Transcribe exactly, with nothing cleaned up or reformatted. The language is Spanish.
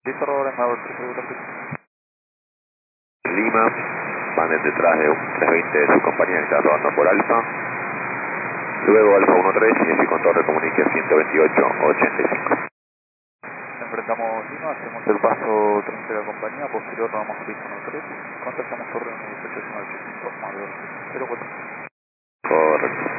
Listo, Robert, Embajador tres cero tres. Lima, van detrás de un trescientos veinte de su compañía que está rodando por Alfa. Luego Alfa uno tres, y con torre comunique ciento veintiocho ochenta y cinco. Enfrentamos Lima, hacemos el paso treinta de la compañía, posterior nos vamos a pista uno tres, contactamos torre uno dieciocho nueve cinco, más dos cero cuatro. Correcto.